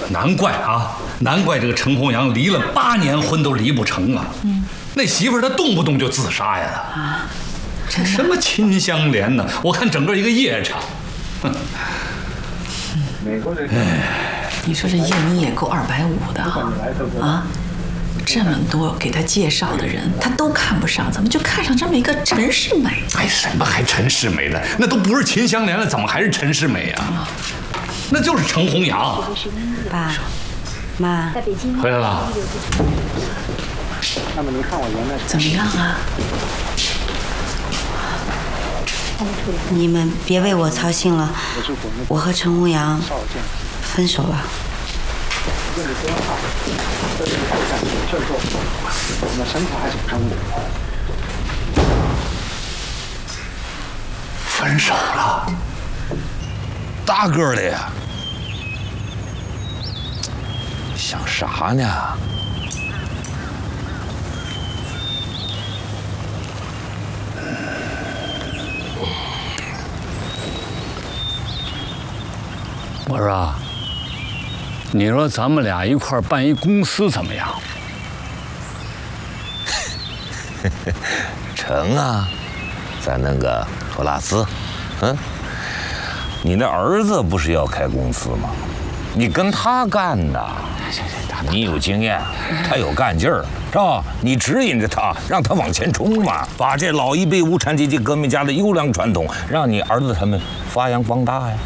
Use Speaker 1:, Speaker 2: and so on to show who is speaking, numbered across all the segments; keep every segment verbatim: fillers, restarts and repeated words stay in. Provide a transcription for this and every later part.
Speaker 1: 难怪啊，难怪这个陈红阳离了八年婚都离不成啊。嗯，那媳妇儿她动不动就自杀呀。啊，这什么亲相连呢？我看整个一个夜场。哼。
Speaker 2: 哎，你说这叶妮也够二百五的哈啊！这么多给他介绍的人，他都看不上，怎么就看上这么一个陈世美？
Speaker 1: 哎，什么还陈世美了？那都不是秦香莲了，怎么还是陈世美啊？那就是陈红阳。
Speaker 3: 爸妈
Speaker 1: 回来了。
Speaker 4: 那么您看我原来
Speaker 2: 怎么样啊？
Speaker 3: 你们别为我操心了，我和陈红阳分手了。
Speaker 4: 用的多好，这是太感准确做，我们身材还是不正的。
Speaker 1: 分手了，
Speaker 5: 大个的呀，想啥呢？
Speaker 1: 我说，你说咱们俩一块儿办一公司怎么样？
Speaker 5: 成啊，咱那个托拉斯，嗯，你那儿子不是要开公司吗？你跟他干的，你有经验，他有干劲儿，是吧？你指引着他，让他往前冲嘛，把这老一辈无产阶级革命家的优良传统，让你儿子他们发扬光大呀。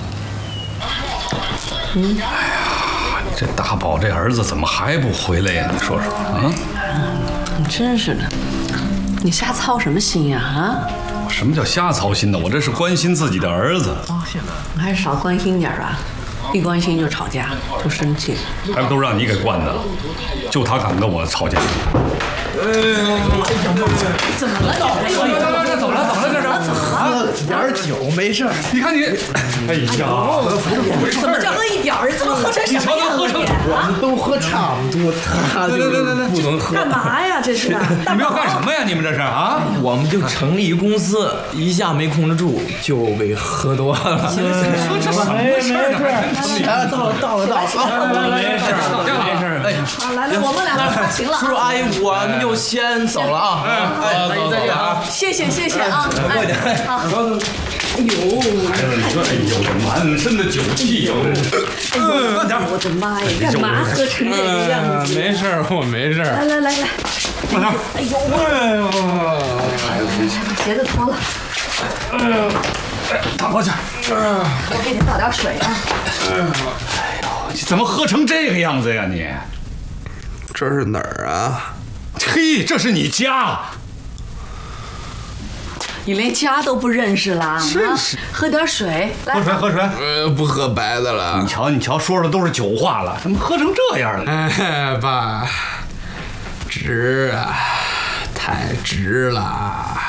Speaker 1: 嗯，哎呀，这大宝这儿子怎么还不回来呀？你说说啊！
Speaker 2: 你真是的，你瞎操什么心呀？啊！
Speaker 1: 什么叫瞎操心呢？我这是关心自己的儿子。
Speaker 2: 哦，你还是少关心点吧，一关心就吵架，就生气。
Speaker 1: 还不都让你给惯的，就他敢跟我吵架。
Speaker 2: 哎呦，怎么了？
Speaker 1: 哎呦，来来来，怎么了？怎么了？这是？
Speaker 6: 喝点酒没事。
Speaker 1: 你看你，哎呀，
Speaker 2: 怎么叫喝一点儿？怎么喝成什么样子？
Speaker 6: 我们都喝差不多，他就是不能喝。
Speaker 2: 干嘛呀？这是？
Speaker 1: 你们要干什么呀？你们这是啊？
Speaker 6: 我们就成立公司，一下没控制住，就给喝多了。
Speaker 1: 行行行，这什么事儿呢？
Speaker 6: 到了到了到了，没事没事。哎，
Speaker 2: 好，来来，我们两个行了。
Speaker 6: 叔叔阿姨，我们就先走了啊！哎，再见啊！
Speaker 2: 谢谢谢谢啊！
Speaker 6: 快点！
Speaker 2: 好。哎呦，
Speaker 1: 孩子，你说，哎呦，这满身的酒气哟！
Speaker 2: 哎呦，我的妈呀，干嘛喝成这个样子？
Speaker 6: 没事，我没事。
Speaker 2: 来来来来，
Speaker 1: 慢点！
Speaker 2: 哎呦，哎呦，把鞋子脱了。
Speaker 1: 哎呦，大过去。
Speaker 2: 我给你倒点水啊。
Speaker 1: 哎呦，你怎么喝成这个样子呀你？
Speaker 6: 这是哪儿啊？
Speaker 1: 嘿，这是你家。
Speaker 2: 你连家都不认识啦？
Speaker 1: 真是，
Speaker 2: 喝点水，来，
Speaker 1: 喝水喝水。
Speaker 6: 呃，不喝白的了。
Speaker 1: 你瞧你瞧，说的都是酒话了，怎么喝成这样了？
Speaker 6: 哎，爸，值啊，太值了。